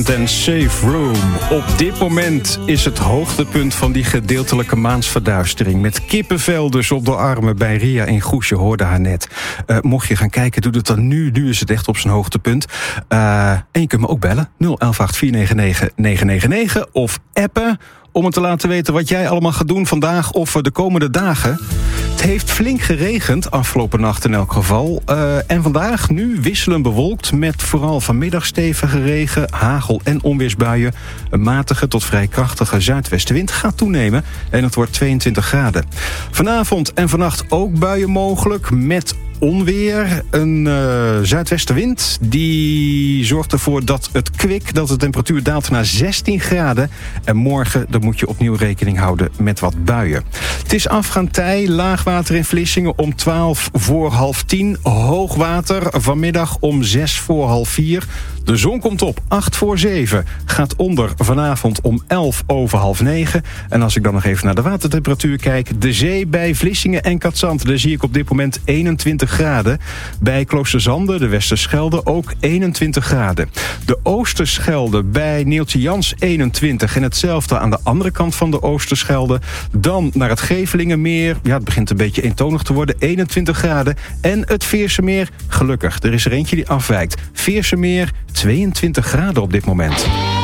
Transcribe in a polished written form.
En Safe Room. Op dit moment is het hoogtepunt van die gedeeltelijke maansverduistering. Met kippenvel dus op de armen bij Ria in Goes. Je hoorde haar net. Mocht je gaan kijken, doe het dan nu. Nu is het echt op zijn hoogtepunt. En je kunt me ook bellen. 011-8499-999 of appen om het te laten weten wat jij allemaal gaat doen vandaag of de komende dagen. Het heeft flink geregend afgelopen nacht in elk geval. En vandaag nu wisselend bewolkt met vooral vanmiddag stevige regen, hagel en onweersbuien. Een matige tot vrij krachtige zuidwestenwind gaat toenemen en het wordt 22 graden. Vanavond en vannacht ook buien mogelijk met onweer. Een zuidwestenwind die zorgt ervoor dat de temperatuur daalt naar 16 graden. En morgen dan moet je opnieuw rekening houden met wat buien. Het is afgaand tij, laagwater in Vlissingen om 10:45. Hoogwater vanmiddag om 6:45. De zon komt op 8:07. Gaat onder vanavond om 11:08. En als ik dan nog even naar de watertemperatuur kijk. De zee bij Vlissingen en Katzand. Daar zie ik op dit moment 21 graden. Bij Kloosterzande, de Westerschelde, ook 21 graden. De Oosterschelde bij Neeltje Jans 21. En hetzelfde aan de andere kant van de Oosterschelde. Dan naar het Gevelingenmeer. Ja, het begint een beetje eentonig te worden. 21 graden. En het Veersemeer, gelukkig. Er is er eentje die afwijkt. Veersemeer, 22 graden op dit moment.